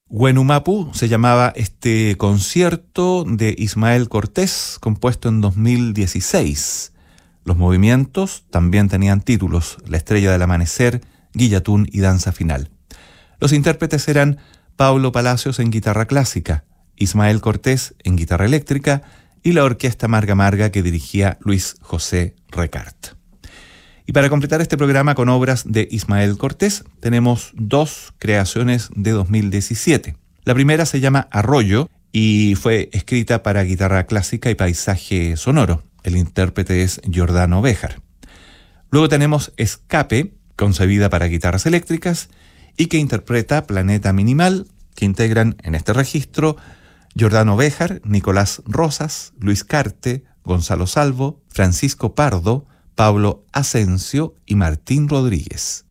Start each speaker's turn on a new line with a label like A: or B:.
A: Huenumapu se llamaba este concierto de Ismael Cortés, compuesto en 2016. Los movimientos también tenían títulos: La estrella del amanecer, Guillatún y Danza final. Los intérpretes eran Pablo Palacios en guitarra clásica, Ismael Cortés en guitarra eléctrica y la orquesta Marga Marga que dirigía Luis José Recart. Y para completar este programa con obras de Ismael Cortés, tenemos dos creaciones de 2017. La primera se llama Arroyo y fue escrita para guitarra clásica y paisaje sonoro. El intérprete es Giordano Béjar. Luego tenemos Escape, concebida para guitarras eléctricas y que interpreta Planeta Minimal, que integran en este registro Giordano Béjar, Nicolás Rosas, Luis Carte, Gonzalo Salvo, Francisco Pardo, Pablo Asensio y Martín Rodríguez.